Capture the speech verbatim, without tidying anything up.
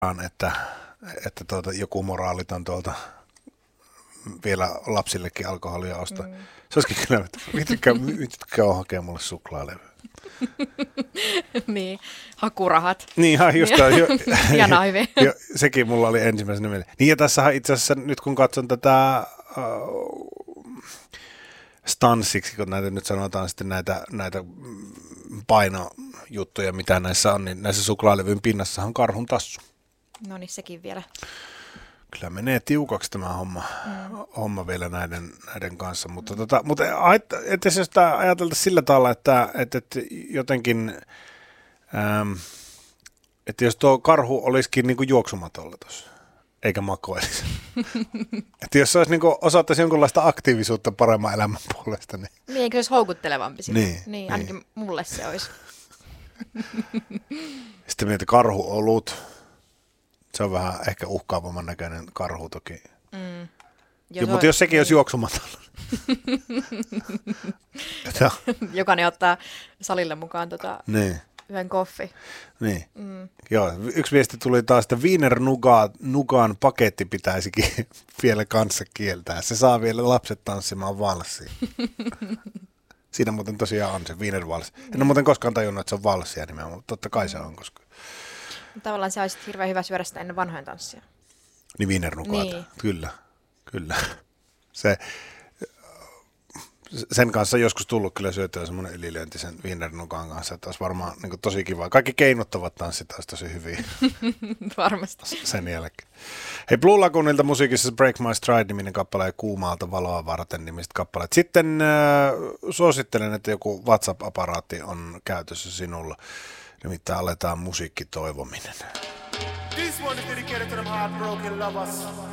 että, että tuota, joku moraaliton tuolta vielä lapsillekin alkoholia ostaa. Mm. Se olisikin kyllä, että mitkä on hakea mulle suklaalevyä. Niin, hakurahat. Niin, just jo, jo, ja naivi. Jo, sekin mulla oli ensimmäisenä mieleen. Niin ja tässähän itse asiassa nyt kun katson tätä uh, stanssiksi, kun näitä nyt sanotaan sitten näitä, näitä painojuttuja, mitä näissä on, niin näissä suklaalevyn pinnassahan on karhun tassu. No niin, sekin vielä. Kyllä menee tiukaksi tämä homma, mm. homma vielä näiden, näiden kanssa, mutta, tota, mutta että jos sitä ajateltaisiin sillä tavalla, että, että, että jotenkin, ähm, että jos tuo karhu olisikin niin kuin juoksumatolla tuossa, eikä makoilisi. Että jos se olisi niin kuin, osoittaisi jonkunlaista aktiivisuutta paremman elämän puolesta. Niin, niin eikö se olisi houkuttelevampi sitten? Niin, niin, ainakin niin. Mulle se olisi. Sitten mietin karhuolut. Se on vähän ehkä uhkaavamman näköinen karhu toki. Mm. Jo, mutta jos sekin niin. olisi juoksumatolla. Jokainen ottaa salille mukaan tota niin. yhden koffi. Niin. Mm. Joo, yksi viesti tuli taas, että Wiener Nugan paketti pitäisikin vielä kanssa kieltää. Se saa vielä lapset tanssimaan valssiin. Siinä muuten tosiaan on se Wiener Vals. En ole muuten koskaan tajunnut, että se on valssia nimenomaan, mutta totta kai se on, koska... Tavallaan se olisi hirveän hyvä syödä sitä ennen vanhojen tanssia. Niin Wiener Nugaata, niin. Kyllä, kyllä. Se, sen kanssa on joskus tullut kyllä syötyä semmoinen ylilyönti sen Wiener Nugan kanssa, että olisi varmaan niin kuin tosi kiva. Kaikki keinottavat tanssit olisi tosi hyviä. Varmasti. Sen jälkeen. Hei, Blue Lagoonilta musiikissa Break My Stride-niminen kappale ja Kuumaalta valoa varten nimistä kappaleet. Sitten äh, suosittelen, että joku WhatsApp-aparaatti on käytössä sinulla. Nimittäin aletaan musiikkitoivominen. This one is dedicated to them heartbroken lovers.